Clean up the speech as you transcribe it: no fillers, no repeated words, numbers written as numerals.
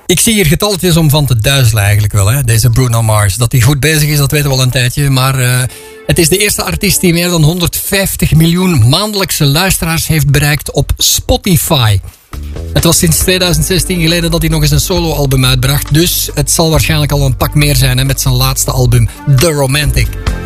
Ik zie hier getalletjes om van te duizelen eigenlijk wel, hè? Deze Bruno Mars. Dat hij goed bezig is, dat weten we al een tijdje. Maar het is de eerste artiest die meer dan 150 miljoen maandelijkse luisteraars heeft bereikt op Spotify. Het was sinds 2016 geleden dat hij nog eens een soloalbum uitbracht. Dus het zal waarschijnlijk al een pak meer zijn, hè, met zijn laatste album The Romantic.